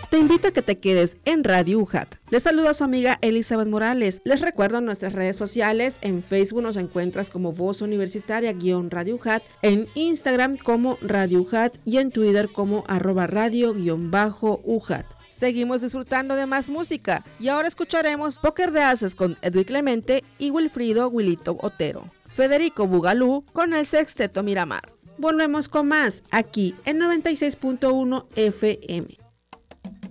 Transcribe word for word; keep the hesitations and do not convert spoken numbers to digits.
te invito a que te quedes en Radio U J A T. Les saluda a su amiga Elizabeth Morales. Les recuerdo nuestras redes sociales. En Facebook nos encuentras como Voz Universitaria-Radio U J A T, en Instagram como Radio U J A T y en Twitter como arroba radio-U J A T. Seguimos disfrutando de más música y ahora escucharemos Póker de Ases con Edwin Clemente y Wilfrido Wilito Otero. Federico Bugalú con el Sexteto Miramar. Volvemos con más aquí en noventa y seis punto uno F M.